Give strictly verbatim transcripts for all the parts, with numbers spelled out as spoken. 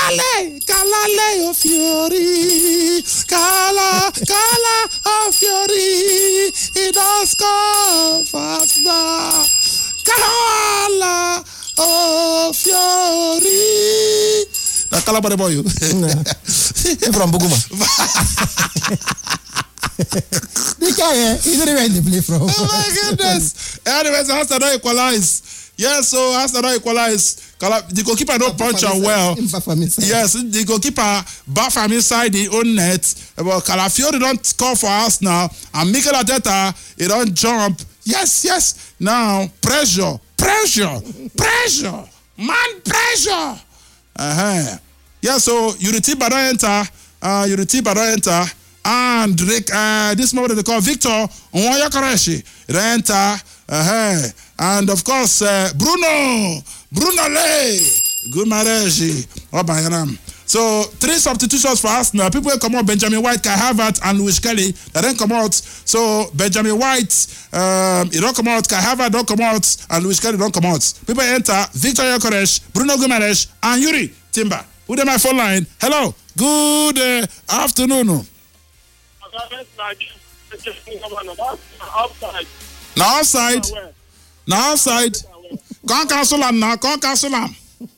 Calale, Calale of Fiori, Cala, Cala of Fiori, he does come fast now. Cala of Fiori. Now, Cala for the boy. From Buguma. The guy, he didn't even play from. Oh my goodness. Anyways, Arsenal don't equalize. Yes, so Arsenal don't equalize. The goalkeeper don't punch her well. Yes, the goalkeeper back from inside the own net. But Calafiori don't score for us now. And Mikel Arteta, he don't jump. Yes, yes. Now, pressure, pressure, pressure. Man, pressure. Uh-huh. Yeah, so Yuritiba don't enter. Uh, Yuritiba don't enter. And uh, this moment they call Victor Onwoyakoreshi. They enter. Uh-huh. And of course, uh, Bruno. Bruno Lay. Good marriage. So, three substitutions for Arsenal. People will come out, Benjamin White, Kai Havertz, and Lewis Kelly. They don't come out. So, Benjamin White, um, he don't come out. Kai Havertz don't come out. And Lewis Kelly don't come out. People enter. Victor Yokeresh, Bruno Guimaraes, and Yuri Timber. Who them my phone line? Hello. Good uh, afternoon. Now outside. Now outside. Can't cancel them now. Can't cancel them.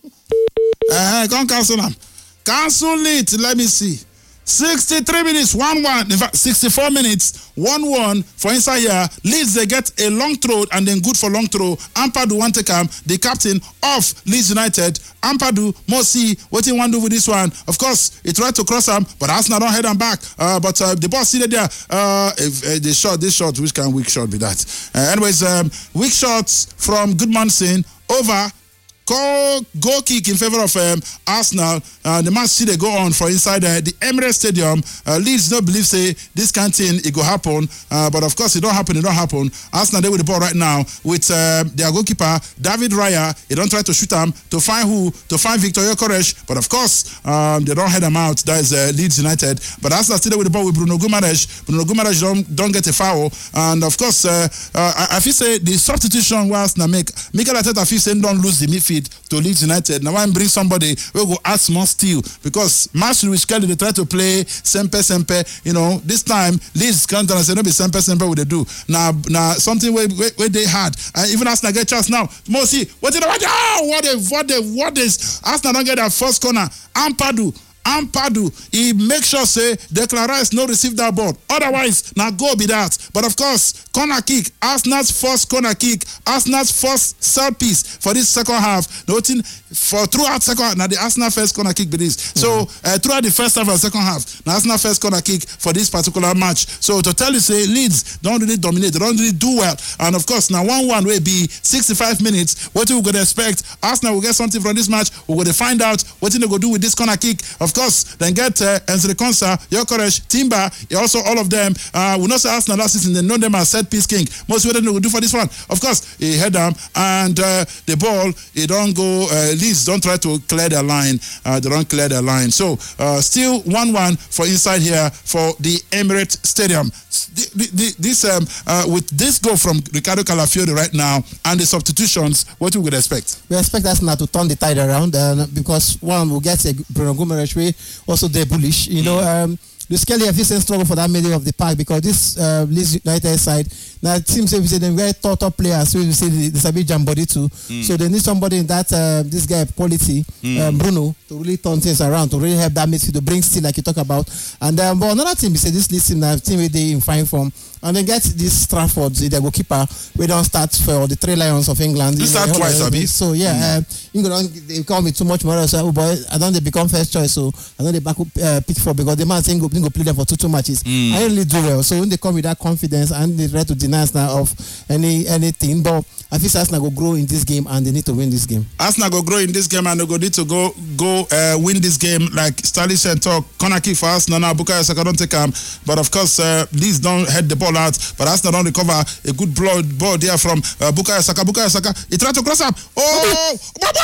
Uh, can't cancel them. Cancel it. Let me see. sixty-three minutes, one one. In fact, sixty-four minutes, one one for inside here. Leeds, they get a long throw and then good for long throw. Ampadu want to come, the captain of Leeds United. Ampadu, Mosi, what he want to do with this one? Of course, he tried to cross him, but Arsenal don't head him back. Uh, but uh, the ball seated there. Uh, if, uh, the shot, this shot, which kind of weak shot be that? Uh, anyways, um, weak shots from Goodmanson over. Goal, goal kick in favor of um, Arsenal. Uh, the match still they go on for inside uh, the Emirates Stadium. Uh, Leeds don't believe say this kind of thing it go happen, uh, but of course it don't happen. It don't happen. Arsenal they with the ball right now with uh, their goalkeeper David Raya. He don't try to shoot him to find who to find Victor Yokeresh, but of course um, they don't head him out. That is uh, Leeds United. But Arsenal still with the ball with Bruno Guimaraes. Bruno Guimaraes don't don't get a foul, and of course uh, uh, I, I feel say the substitution was Arsenal make Mikel Arteta feel say don't lose the midfield to Leeds United. Now I bring somebody who go add small steal because Marshall with Kelly they try to play sempe sempe. You know this time Leeds can't and say no be sempe sempe what they do now now something where, where, where they had and even Arsenal get chance now. Mosi what did what oh what they what they what is Arsenal don't get that first corner. Ampadu Ampadu, he make sure say Declan Rice no receive that ball. Otherwise, now go be that. But of course, corner kick, Arsenal's first corner kick, Arsenal's first set piece for this second half. Nothing for throughout second half. Now the Arsenal first corner kick be this. Mm-hmm. So uh, throughout the first half and second half, now Arsenal first corner kick for this particular match. So to tell you say Leeds don't really dominate, they don't really do well. And of course, now one one will be sixty-five minutes. What we gonna expect? Arsenal will get something from this match. We're gonna find out what they go do with this corner kick. Of Of course, then get uh, Enzri Konsa, Yokeresh, Timber, also all of them. Uh, we know say Arsenal last season, they know them as set piece king. Most of them will do for this one. Of course, he head down and uh, the ball, it don't go, uh, Leeds don't try to clear their line. Uh, they don't clear their line. So, uh, still one one for inside here for the Emirates Stadium. The, the, the, this um, uh, with this goal from Ricardo Calafiori right now and the substitutions, what we would expect? We expect Arsenal to turn the tide around uh, because one will get a Bruno Guimaraes also they're bullish, you know. Um, Lewis Kelly have seen struggle for that middle of the park because this uh, Leeds United side now it seems like they're very top top players. So you see the, the Sabi Jambody too. Mm. So they need somebody in that uh, this guy quality, mm. um, Bruno, to really turn things around, to really help that midfield to bring steel like you talk about. And um, but another team is say this Leeds team, uh, team where they in fine form. And then get this Trafford, the goalkeeper, we don't start for the Three Lions of England. You start twice, Abi. So yeah, mm. uh, England they call me too much more. So oh boy, I don't they become first choice. So I don't they back up uh, pick for because the man saying go, go play them for two two matches. Mm. I really do well. So when they come with that confidence and they try to deny us now of any anything, but I think Arsenal go grow in this game and they need to win this game. Arsenal go grow in this game and they go need to go go uh, win this game like Stanley said. Talk corner kick for Arsenal now. Bukayo Saka don't take him, but of course uh, Leeds don't head the ball out, but Arsenal don't recover a good ball, ball there from uh, Bukayo Saka. Bukayo Saka, he tried to cross up. Oh,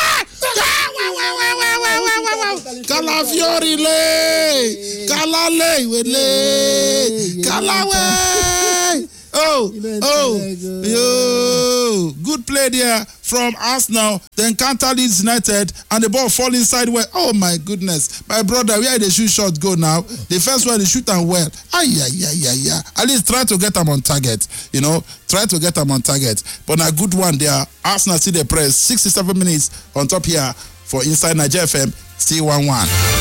Calafiori le, Calale we le, Calawe. Oh, oh, yo, good play there from Arsenal, then counter Leeds United, and the ball fall inside well. Oh my goodness, my brother, where they shoot shot go now? The first one they shoot them well. Ah yeah yeah yeah yeah. At least try to get them on target. You know, try to get them on target. But a good one there. Arsenal see the press. sixty-seven minutes on top here for Inside Nigeria F M. C one one.